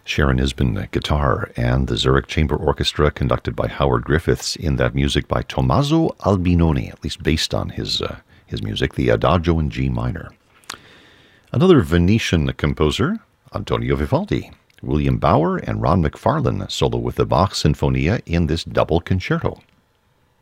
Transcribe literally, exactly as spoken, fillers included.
Sharon Isbin uh, guitar, and the Zurich Chamber Orchestra conducted by Howard Griffiths in that music by Tommaso Albinoni, at least based on his, uh, his music, the Adagio in G minor. Another Venetian composer, Antonio Vivaldi. William Bauer and Ron McFarlane solo with the Bach Sinfonia in this double concerto.